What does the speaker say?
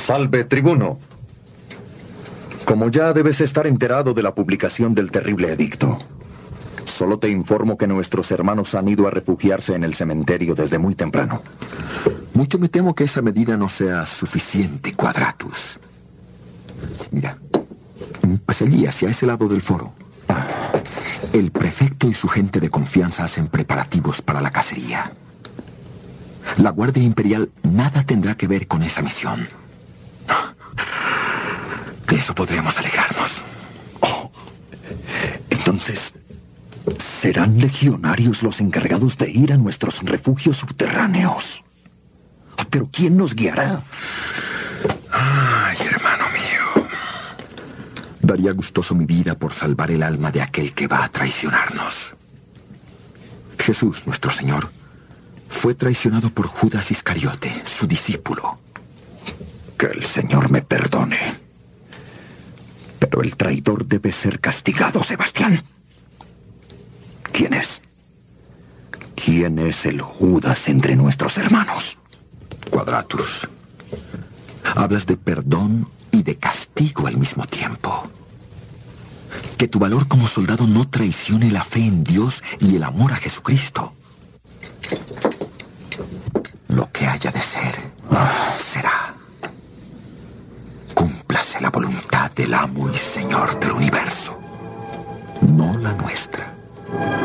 Salve, tribuno. Como ya debes estar enterado de la publicación del terrible edicto, solo te informo que nuestros hermanos han ido a refugiarse en el cementerio desde muy temprano. Mucho me temo que esa medida no sea suficiente, Quadratus. Mira, pues allí, hacia ese lado del foro, el prefecto y su gente de confianza hacen preparativos para la cacería. La Guardia Imperial nada tendrá que ver con esa misión. De eso podremos alegrarnos. Oh, entonces, ¿serán legionarios los encargados de ir a nuestros refugios subterráneos? ¿Pero quién nos guiará? Ay, hermano mío. Daría gustoso mi vida por salvar el alma de aquel que va a traicionarnos. Jesús, nuestro Señor, fue traicionado por Judas Iscariote, su discípulo. Que el Señor me perdone. Pero el traidor debe ser castigado, Sebastián. ¿Quién es? ¿Quién es el Judas entre nuestros hermanos? Quadratus, hablas de perdón y de castigo al mismo tiempo. Que tu valor como soldado no traicione la fe en Dios y el amor a Jesucristo. Lo que haya de ser, será. Cúmplase la voluntad del amo y Señor del universo, no la nuestra.